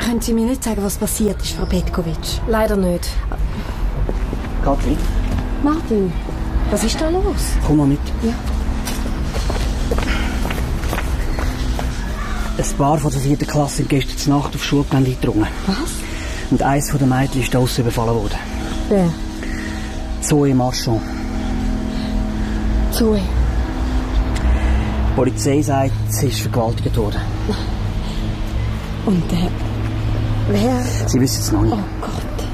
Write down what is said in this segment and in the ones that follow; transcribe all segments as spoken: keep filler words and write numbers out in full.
Können Sie mir nicht sagen, was passiert ist, Frau Petkovic? Leider nicht. Katrin? Martin, was ist da los? Komm mal mit. Ja. Ein Paar von der vierten Klasse sind gestern Nacht aufs Schulgelände eingedrungen. Was? Und eins der Mädchen ist draussen überfallen worden. Wer? Zoe Marchand. Zoe. Die Polizei sagt, sie ist vergewaltigt worden. Und äh, wer? Sie wissen es noch nicht. Oh Gott.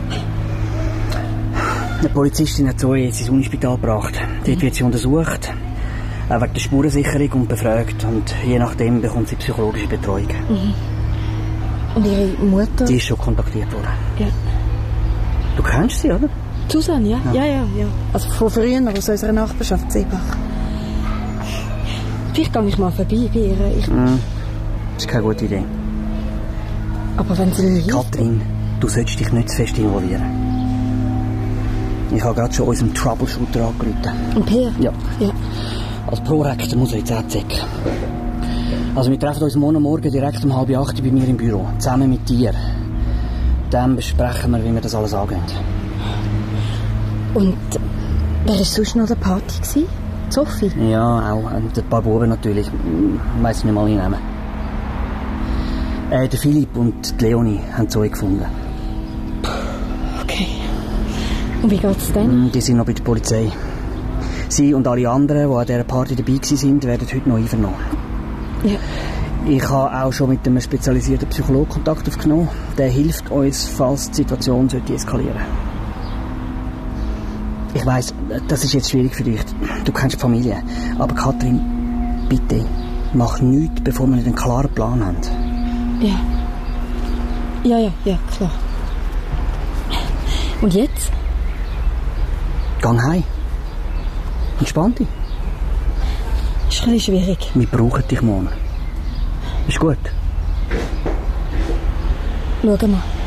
Eine Polizistin hat Zoe jetzt ins Unispital gebracht. Dort wird sie untersucht, auch wegen der Spurensicherung und befragt. Und je nachdem bekommt sie psychologische Betreuung. Mhm. Und Ihre Mutter? Die ist schon kontaktiert worden. Ja. Du kennst sie, oder? Susanne, ja? Ja, ja, ja. ja. Also von früher aus unserer Nachbarschaft Seebach. Vielleicht gehe ich mal vorbei bei ihr. Ich... Mm, das ist keine gute Idee. Aber wenn sie mir... Katrin, du solltest dich nicht zu fest involvieren. Ich habe gerade schon unserem Troubleshooter angerufen. Und Peer? Ja. ja. Als Prorektor muss er jetzt auch Z. Also wir treffen uns morgen Morgen direkt um halb acht bei mir im Büro. Zusammen mit dir. Dann besprechen wir, wie wir das alles angehen. Und wer war sonst noch an der Party gewesen? Sophie? Ja, auch. Und ein paar Buben natürlich. Ich weiss nicht mal ihren Namen. Äh, der Philipp und die Leonie haben Zoe gefunden. Okay. Und wie geht's denn? Die sind noch bei der Polizei. Sie und alle anderen, die an dieser Party dabei waren, werden heute noch einvernommen. Ja. Ich habe auch schon mit einem spezialisierten Psychologen Kontakt aufgenommen. Der hilft uns, falls die Situation eskalieren sollte. Ich weiss, das ist jetzt schwierig für dich. Du kennst die Familie. Aber Katrin, bitte, mach nichts, bevor wir nicht einen klaren Plan haben. Ja. Ja, ja, ja, klar. Und jetzt? Gang heim. Entspann dich. Ist ein bisschen schwierig. Wir brauchen dich morgen. Ist gut. Schau mal.